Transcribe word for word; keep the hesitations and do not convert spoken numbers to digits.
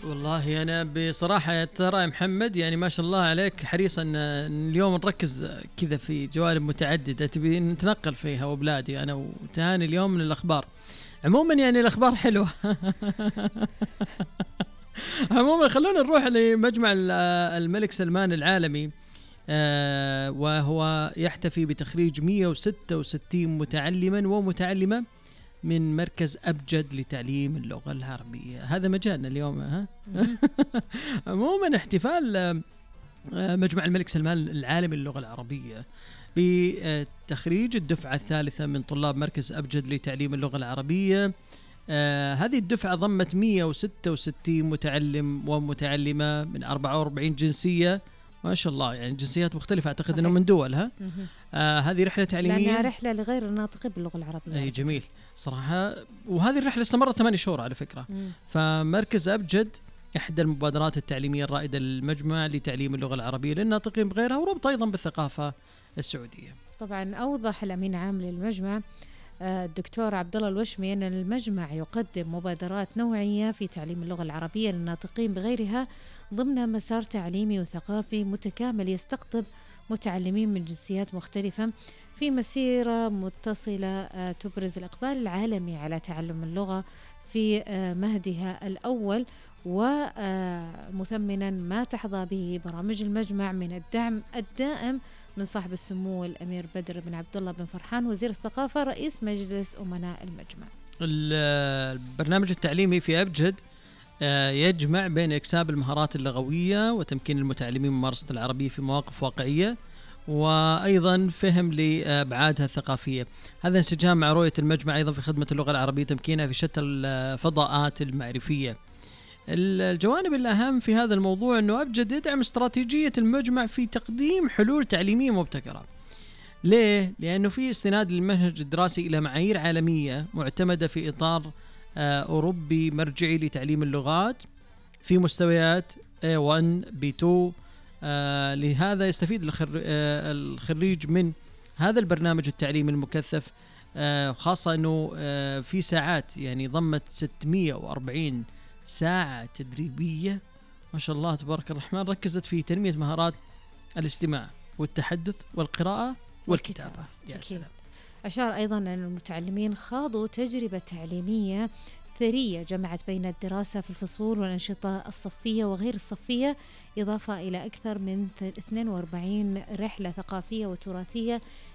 والله أنا بصراحة ترى يا محمد يعني ما شاء الله عليك حريص أن اليوم نركز كذا في جوانب متعددة تبي نتنقل فيها وبلادي أنا وتهاني اليوم من الأخبار. عموما يعني الأخبار حلوة. عموما خلونا نروح لمجمع الملك سلمان العالمي، آه وهو يحتفي بتخريج مئة وستة وستين متعلما ومتعلمة من مركز أبجد لتعليم اللغة العربية. هذا مجالنا اليوم. ها عموما احتفال مجمع الملك سلمان العالمي للغة العربية بتخريج الدفعة الثالثة من طلاب مركز أبجد لتعليم اللغة العربية. آه هذه الدفعة ضمت مئة وستة وستين متعلم ومتعلمة من أربعة وأربعين جنسية، ما شاء الله، يعني جنسيات مختلفة، أعتقد أنه من دول. ها آه هذه رحلة تعليمية لأنها رحلة لغير الناطقين باللغة العربية. أي جميل صراحة. وهذه الرحلة استمرت ثمانية شهور على فكرة. مم. فمركز أبجد إحدى المبادرات التعليمية الرائدة للمجمع لتعليم اللغة العربية للناطقين بغيرها، وربط أيضا بالثقافة السعودية. طبعا أوضح الأمين عام للمجمع الدكتور عبد الله الوشمي أن المجمع يقدم مبادرات نوعية في تعليم اللغة العربية للناطقين بغيرها ضمن مسار تعليمي وثقافي متكامل يستقطب متعلمين من جنسيات مختلفة في مسيرة متصلة تبرز الإقبال العالمي على تعلم اللغة في مهدها الأول، ومثمنا ما تحظى به برامج المجمع من الدعم الدائم من صاحب السمو الأمير بدر بن عبد الله بن فرحان وزير الثقافة رئيس مجلس أمناء المجمع. البرنامج التعليمي في أبجد يجمع بين إكساب المهارات اللغوية وتمكين المتعلمين من ممارسة العربية في مواقف واقعية، وأيضا فهم لأبعادها الثقافية. هذا انسجام مع رؤية المجمع أيضا في خدمة اللغة العربية تمكينها في شتى الفضاءات المعرفية. الجوانب الأهم في هذا الموضوع أنه أبجد يدعم استراتيجية المجمع في تقديم حلول تعليمية مبتكرة. ليه؟ لأنه في استناد للمنهج الدراسي إلى معايير عالمية معتمدة في إطار أوروبي مرجعي لتعليم اللغات في مستويات إيه وان بي تو. آه لهذا يستفيد الخر... آه الخريج من هذا البرنامج التعليمي المكثف، آه خاصة أنه آه في ساعات يعني ضمت ستمئة وأربعين ساعة تدريبية ما شاء الله تبارك الرحمن، ركزت في تنمية مهارات الاستماع والتحدث والقراءة والكتابة. يا سلام. أشار أيضا أن المتعلمين خاضوا تجربة تعليمية ثرية جمعت بين الدراسة في الفصول والأنشطة الصفية وغير الصفية، إضافة إلى أكثر من اثنين وأربعين رحلة ثقافية وتراثية